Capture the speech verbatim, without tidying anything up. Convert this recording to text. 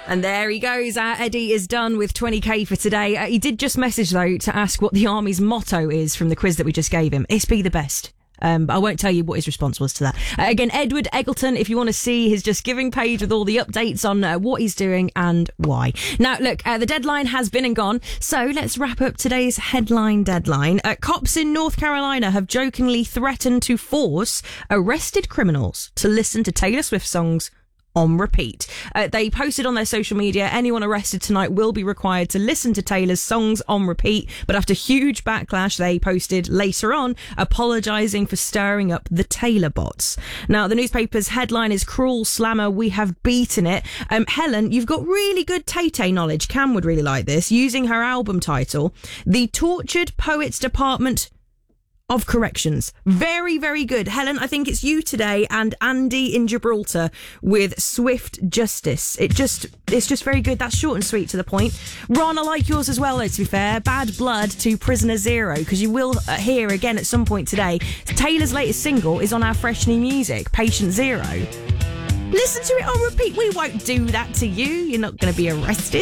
And there he goes. Uh, Eddie is done with twenty k for today. Uh, he did just message, though, to ask what the Army's motto is from the quiz that we just gave him. It's be the best. Um, but I won't tell you what his response was to that. Uh, again, Edward Eggleton, if you want to see his Just Giving page with all the updates on uh, what he's doing and why. Now, look, uh, the deadline has been and gone, so let's wrap up today's headline deadline. Uh, cops in North Carolina have jokingly threatened to force arrested criminals to listen to Taylor Swift songs on repeat. Uh, they posted on their social media, anyone arrested tonight will be required to listen to Taylor's songs on repeat, but after huge backlash, they posted later on apologising for stirring up the Taylor bots. Now, the newspaper's headline is Cruel Slammer, we have beaten it. Um, Helen, you've got really good Tay-Tay knowledge. Cam would really like this. Using her album title, The Tortured Poets Department of Corrections. Very, very good. Helen, I think it's you today and Andy in Gibraltar with Swift Justice. It just, it's just very good. That's short and sweet to the point. Ron, I like yours as well, though, to be fair. Bad Blood to Prisoner Zero, because you will uh, hear again at some point today. Taylor's latest single is on our fresh new music, Patient Zero. Listen to it on repeat. We won't do that to you. You're not going to be arrested.